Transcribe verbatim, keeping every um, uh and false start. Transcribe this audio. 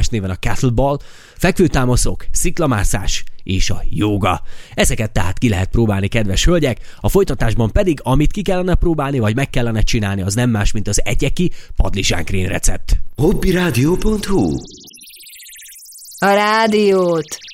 néven a kettlebell, fekvőtámaszok, sziklamászás és a jóga. Ezeket tehát ki lehet próbálni, kedves hölgyek, a folytatásban pedig, amit ki kellene próbálni, vagy meg kellene csinálni, az nem más, mint az egyeki padlizsánkrém recept. hobbyradio pont hu A rádiót